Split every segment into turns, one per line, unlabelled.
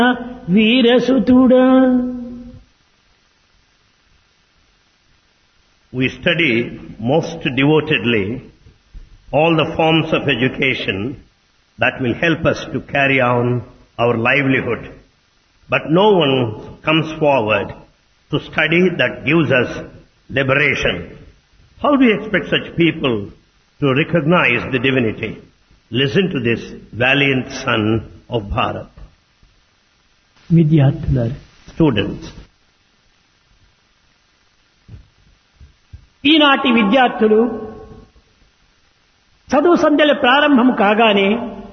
వీరసుతుడా.
We study most devotedly all the forms of education that will help us to carry on our livelihood. But no one comes forward to study that gives us liberation. How do you expect such people to recognize the divinity? Listen to this valiant son of Bharat.
విద్యార్థులారా,
Students,
ఈనాటి విద్యార్థులు చదువు సంధ్యల ప్రారంభం కాగానే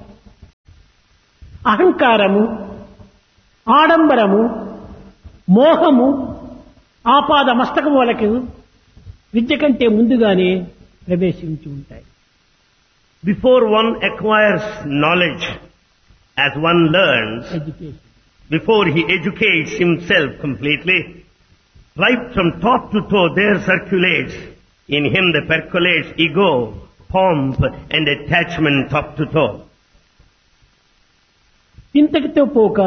అహంకారము, ఆడంబరము, మోహము ఆపాద మస్తకం వరకు విద్య కంటే ముందుగానే ప్రవేశించి ఉంటాయి.
before one acquires knowledge, as one learns,
education
before he educates himself completely, right from top to toe there circulates in him, the percolates ego, pomp and attachment top to toe.
ఇంతటితో పోక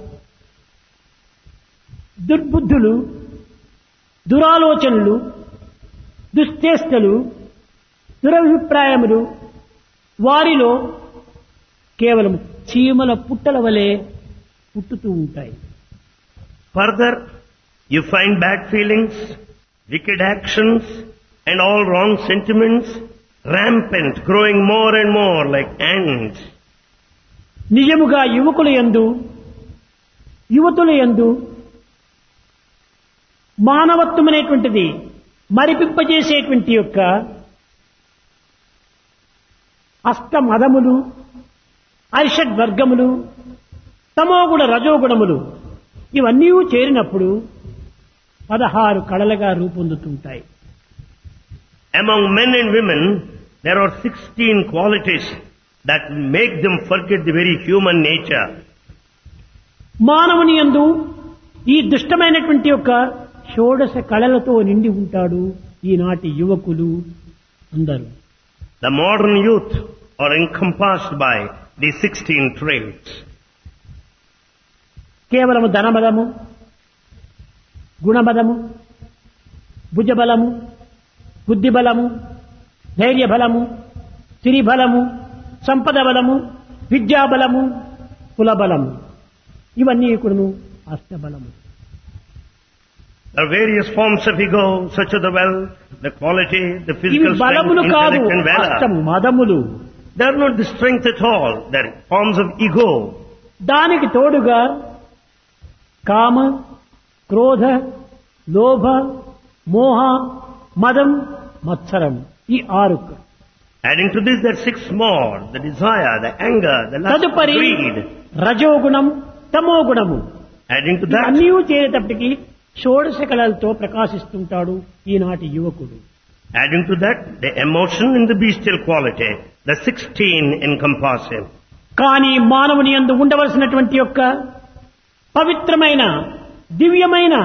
దుర్బుద్ధులు, దురాలోచనలు, దుశ్చేష్టలు, దురభిప్రాయములు వారిలో కేవలం చీమల పుట్టల వలె పుట్టుతూ ఉంటాయి.
Further, you find bad feelings, wicked actions and all wrong sentiments rampant, growing more and more like ants.
నిజముగా యువకుల యందు, యువతుల యందు మానవత్వం అనేటువంటిది మరిపింపజేసేటువంటి యొక్క అష్టమదములు, అరిషడ్ వర్గములు, తమోగుణ రజోగుణములు ఇవన్నీ చేరినప్పుడు 16 కళలుగా రూపొందుతుంటాయి.
Among men and women, there are 16 qualities that make them forget the very human nature.
మానవుని యందు ఈ దుష్టమైనటువంటి యొక్క షోడశ కళలతో నిండి ఉంటాడు ఈనాటి యువకులు అందరూ.
The modern youth are encompassed by these 16 traits.
కేవలము ధనబలము, గుణబలము, భుజబలము, బుద్ధిబలము, ధైర్యబలము, సిరిబలము, సంపద బలము, విద్యాబలము, కులబలము ఇవన్నీ కూడాను అష్టబలము.
There are various forms of ego, such as the wealth, the quality, the
ఇవి
physical strength,
బలములు కాదు,
intellect and
అష్ట
valor.
మదములు.
They are not the strength at all. They are forms of ego.
దానికి తోడుగా కామ, క్రోధ, లోభ, మోహ, మదం, మత్సరం ఈ 6.
Adding to this, there are 6 more: the desire, the anger, the lust,
తదుపరి
greed.
రజోగుణం, తమోగుణము.
Adding to that,
అన్నీ చేరేటప్పటికి షోడశ కళలతో ప్రకాశిస్తుంటాడు ఈనాటి యువకుడు.
adding to that, the emotion and the bestial quality, the 16 encompass him.
కానీ మానవుని యందు ఉండవలసినటువంటి యొక్క పవిత్రమైన దివ్యమైన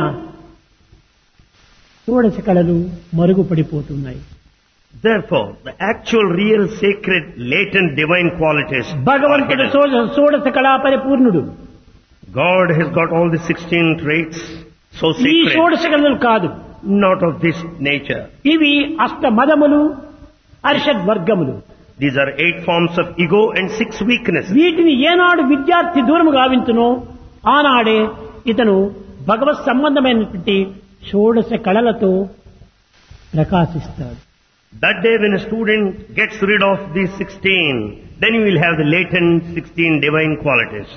షోడశ కళలు మరుగుపడిపోతున్నాయి.
Therefore, the actual, real, sacred, latent, divine qualities are
భగవంతుడు
hidden.
షోడశ కళా పరిపూర్ణుడు.
God has got all the 16 traits, so
ఈ
sacred,
షోడశ కళలు కాదు,
not of this nature.
ఇవి అష్ట మదములు, అరిషడ్ వర్గములు.
These are 8 forms of ego and 6 weaknesses.
వీటిని ఏనాడు విద్యార్థి దూరము గావించునో ఆనాడే ఇతను భగవత్ సంబంధమైనటువంటి షోడశ కళలతో ప్రకాశిస్తాడు.
That day when a student gets rid of these 16, then you will have the latent 16 divine qualities.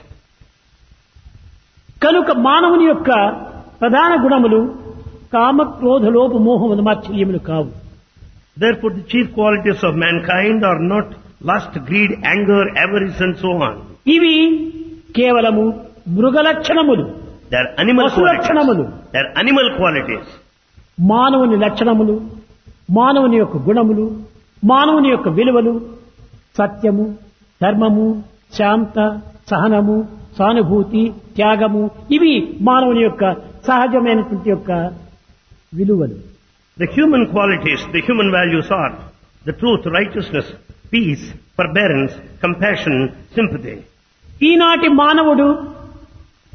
కనుక మానవుని యొక్క ప్రధాన గుణములు కామ, క్రోధ, లోభ, మోహ, మాత్సర్యములు కావు.
Therefore, the chief qualities of mankind are not lust, greed, anger, avarice and so on.
ఇవి కేవలము మృగ లక్షణములు,
They are animal
పశు లక్షణములు.
qualities. They are animal qualities.
మానవుని లక్షణములు, మానవుని యొక్క గుణములు, మానవుని యొక్క విలువలు సత్యము, ధర్మము, శాంత, సహనము, సానుభూతి, త్యాగము ఇవి మానవుని యొక్క సహజమైనటువంటి యొక్క విలువలు.
The human qualities, the human values are the truth, righteousness, peace, forbearance, compassion, sympathy.
ఈనాటి మానవుడు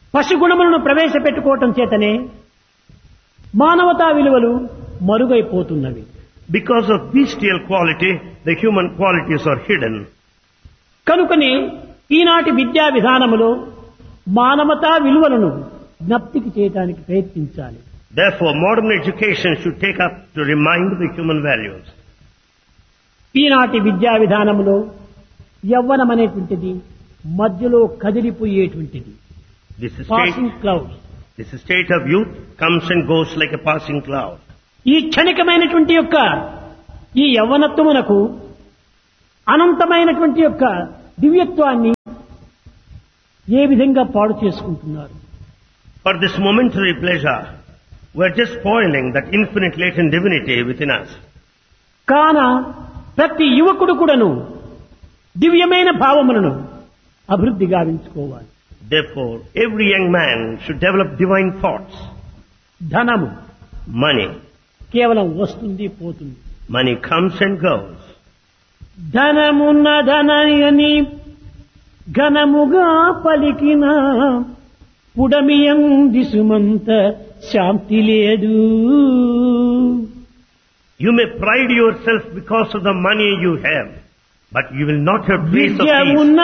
పశుగుణములను ప్రవేశపెట్టుకోవటం చేతనే మానవతా విలువలు మరుగైపోతున్నవి.
Because of bestial quality, the human qualities are hidden.
కనుకనే ఈనాటి విద్యా విధానములో మానవతా విలువలను జ్ఞప్తికి చేయడానికి ప్రయత్నించాలి.
Therefore, modern education should take up to remind the human values.
ఈనాటి విద్యా విధానములో యవ్వనం అనేటువంటిది మధ్యలో కదిలిపోయేటువంటిది.
This
passing cloud.
state of youth comes and goes like a passing cloud.
ఈ క్షణికమైనటువంటి యొక్క ఈ యవ్వనత్వమునకు అనంతమైనటువంటి యొక్క దివ్యత్వాన్ని ఏ విధంగా పాడు చేసుకుంటున్నారు.
For this momentary pleasure, we are just spoiling that infinite latent divinity within us.
కాన ప్రతి యువకుడు కూడాను దివ్యమైన భావములను అభివృద్ధి గావించుకోవాలి.
Therefore, every young man should develop divine thoughts.
ధనము
Money.
కేవలం వస్తుంది పోతుంది.
Money comes and goes.
ధనమున్న ధనయని ఘనముగా పలికిన పుడమియంది సుమంత శాంతి లేదు.
You may pride yourself because of the money you have, but you will not have peace of peace.